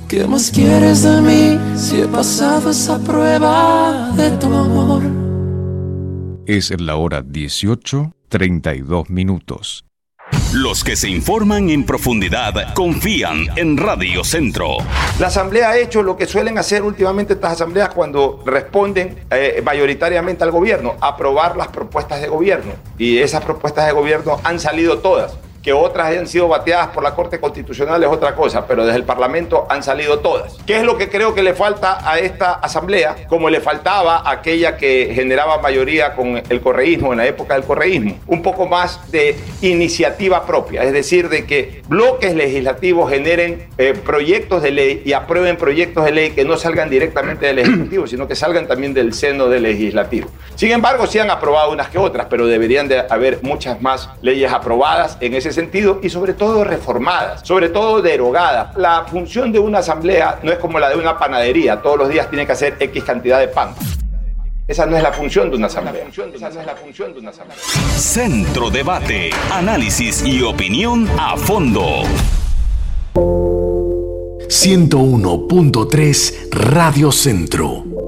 ¿Qué más quieres de mí si he pasado esa prueba de tu amor? Es la hora 18:32. Los que se informan en profundidad confían en Radio Centro. La Asamblea ha hecho lo que suelen hacer últimamente estas asambleas cuando responden mayoritariamente al gobierno, aprobar las propuestas de gobierno. Y esas propuestas de gobierno han salido todas. Que otras hayan sido bateadas por la Corte Constitucional es otra cosa, pero desde el Parlamento han salido todas. ¿Qué es lo que creo que le falta a esta asamblea? Como le faltaba a aquella que generaba mayoría con el correísmo, en la época del correísmo. Un poco más de iniciativa propia, es decir, de que bloques legislativos generen proyectos de ley y aprueben proyectos de ley que no salgan directamente del Ejecutivo, sino que salgan también del seno del Legislativo. Sin embargo, sí han aprobado unas que otras, pero deberían de haber muchas más leyes aprobadas en ese sentido y sobre todo reformadas, sobre todo derogadas. La función de una asamblea no es como la de una panadería, todos los días tiene que hacer X cantidad de pan. Esa no es la función de una asamblea. Centro Debate, análisis y opinión a fondo. 101.3 Radio Centro.